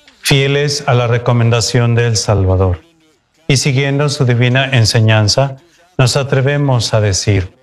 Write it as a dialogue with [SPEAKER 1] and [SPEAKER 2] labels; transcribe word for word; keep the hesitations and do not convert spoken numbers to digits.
[SPEAKER 1] fieles a la recomendación del Salvador y siguiendo su divina enseñanza, nos atrevemos a decir: